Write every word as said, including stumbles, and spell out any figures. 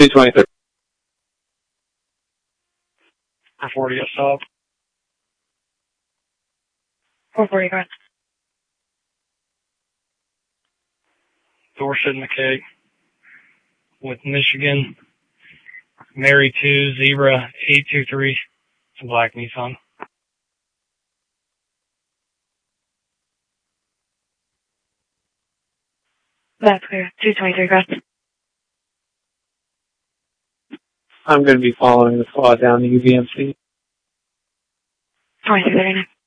two twenty-three. four forty at stop. four forty, go ahead. Dorset McKay with Michigan. Mary two, Zebra eight two three. It's a black Nissan. That's clear. two twenty-three, go ahead. I'm going to be following the squad down to U V M C. twenty-three thirty-nine.